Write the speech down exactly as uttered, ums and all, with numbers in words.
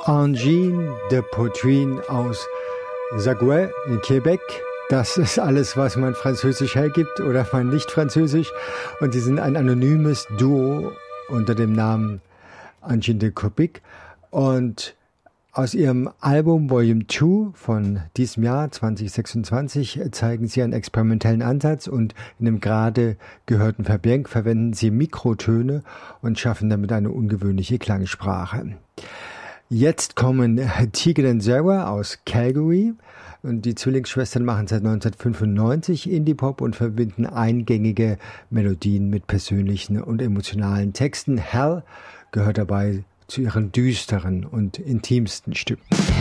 Angine de Poitrine aus Saguenay in Quebec. Das ist alles, was man französisch hergibt oder man nicht französisch. Und sie sind ein anonymes Duo unter dem Namen Angine de Copic. Und aus ihrem Album Volume zwei von diesem Jahr zwanzig sechsundzwanzig zeigen sie einen experimentellen Ansatz und in dem gerade gehörten Verbieng verwenden sie Mikrotöne und schaffen damit eine ungewöhnliche Klangsprache. Jetzt kommen Tegan and Zara aus Calgary und die Zwillingsschwestern machen seit neunzehnhundertfünfundneunzig Indie-Pop und verbinden eingängige Melodien mit persönlichen und emotionalen Texten. Hell gehört dabei zu ihren düsteren und intimsten Stücken.